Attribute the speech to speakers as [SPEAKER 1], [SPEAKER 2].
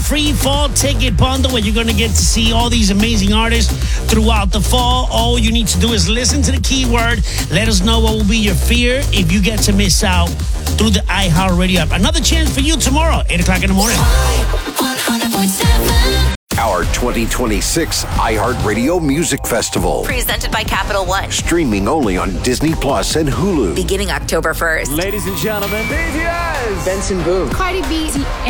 [SPEAKER 1] free fall ticket bundle where you're going to get to see all these amazing artists throughout the fall. All you need to do is listen to the keyword. Let us know what will be your fear if you get to miss out through the iHeartRadio app. Another chance for you tomorrow, 8 o'clock in the morning.
[SPEAKER 2] Our 2026 iHeartRadio Music Festival.
[SPEAKER 3] Presented by Capital One.
[SPEAKER 2] Streaming only on Disney Plus and Hulu.
[SPEAKER 3] Beginning October 1st.
[SPEAKER 4] Ladies and gentlemen, BTS.
[SPEAKER 5] Benson Boone.
[SPEAKER 6] Cardi B.